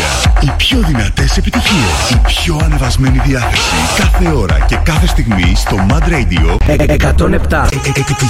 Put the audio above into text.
τραγούδια, οι πιο δυνατές επιτυχίες, η πιο ανεβασμένη διάθεση κάθε ώρα και κάθε στιγμή στο Mad Radio 107. Επιτυχίες